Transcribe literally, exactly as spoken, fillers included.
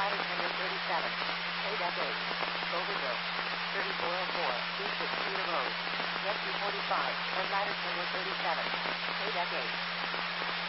Patterson Road thirty-seven. K eight. Cloverville. thirty-four oh four. East of Cedar Road. Get two forty-five. And Patterson Road thirty-seven. K eight.